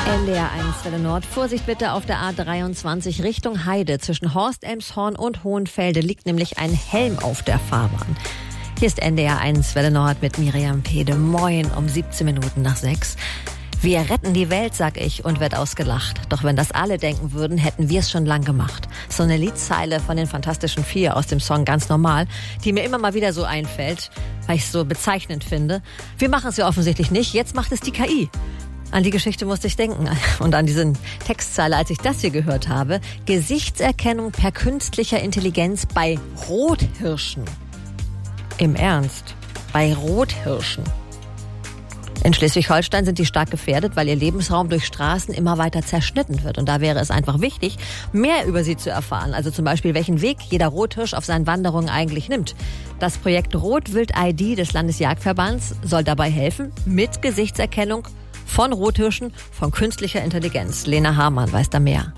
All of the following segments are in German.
NDR 1 Welle Nord. Vorsicht bitte auf der A23 Richtung Heide. Zwischen Horst, Elmshorn und Hohenfelde liegt nämlich ein Helm auf der Fahrbahn. Hier ist NDR 1 Welle Nord mit Miriam Pede. Moin um 17 Minuten nach 6. Wir retten die Welt, sag ich, und werd ausgelacht. Doch wenn das alle denken würden, hätten wir es schon lang gemacht. So eine Liedzeile von den Fantastischen Vier aus dem Song Ganz Normal, die mir immer mal wieder so einfällt, weil ich es so bezeichnend finde. Wir machen es ja offensichtlich nicht, jetzt macht es die KI. An die Geschichte musste ich denken und an diese Textzeile, als ich das hier gehört habe. Gesichtserkennung per künstlicher Intelligenz bei Rothirschen. Im Ernst? Bei Rothirschen? In Schleswig-Holstein sind die stark gefährdet, weil ihr Lebensraum durch Straßen immer weiter zerschnitten wird. Und da wäre es einfach wichtig, mehr über sie zu erfahren. Also zum Beispiel, welchen Weg jeder Rothirsch auf seinen Wanderungen eigentlich nimmt. Das Projekt Rotwild-ID des Landesjagdverbands soll dabei helfen, mit Gesichtserkennung von Rothirschen, von künstlicher Intelligenz. Lena Hamann weiß da mehr.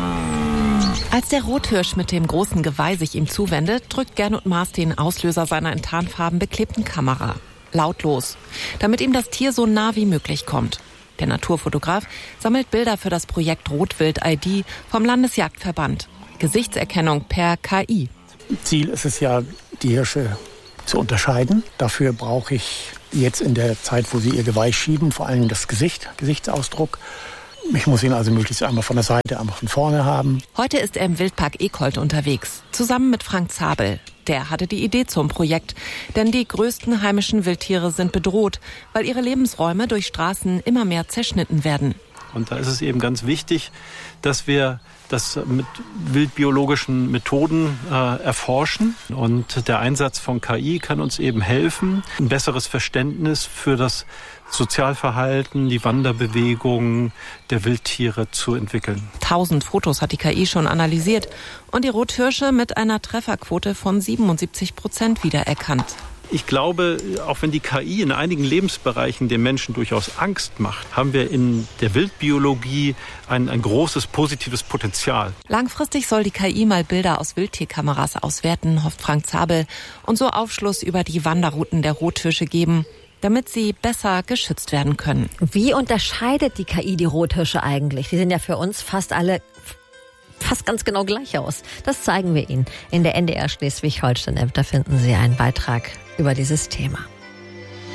Als der Rothirsch mit dem großen Geweih sich ihm zuwendet, drückt Gernot Maas den Auslöser seiner in Tarnfarben beklebten Kamera. Lautlos, damit ihm das Tier so nah wie möglich kommt. Der Naturfotograf sammelt Bilder für das Projekt Rotwild-ID vom Landesjagdverband. Gesichtserkennung per KI. Ziel ist es ja, die Hirsche zu unterscheiden. Dafür brauche ich jetzt in der Zeit, wo sie ihr Geweih schieben, vor allem das Gesichtsausdruck. Ich muss ihn also möglichst einmal von der Seite, einmal von vorne haben. Heute ist er im Wildpark Ekold unterwegs, zusammen mit Frank Zabel. Der hatte die Idee zum Projekt, denn die größten heimischen Wildtiere sind bedroht, weil ihre Lebensräume durch Straßen immer mehr zerschnitten werden. Und da ist es eben ganz wichtig, dass wir das mit wildbiologischen Methoden erforschen. Und der Einsatz von KI kann uns eben helfen, ein besseres Verständnis für das Sozialverhalten, die Wanderbewegung der Wildtiere zu entwickeln. 1000 Fotos hat die KI schon analysiert und die Rothirsche mit einer Trefferquote von 77% wiedererkannt. Ich glaube, auch wenn die KI in einigen Lebensbereichen den Menschen durchaus Angst macht, haben wir in der Wildbiologie ein großes positives Potenzial. Langfristig soll die KI mal Bilder aus Wildtierkameras auswerten, hofft Frank Zabel, und so Aufschluss über die Wanderrouten der Rothirsche geben, damit sie besser geschützt werden können. Wie unterscheidet die KI die Rothirsche eigentlich? Die sehen ja für uns fast ganz genau gleich aus. Das zeigen wir Ihnen in der NDR Schleswig-Holstein-App. Da finden Sie einen Beitrag über dieses Thema.